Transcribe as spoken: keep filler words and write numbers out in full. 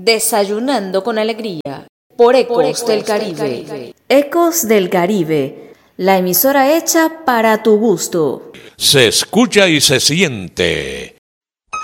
Desayunando con alegría por Ecos, por Ecos del, Caribe. del Caribe. Ecos del Caribe, la emisora hecha para tu gusto. Se escucha y se siente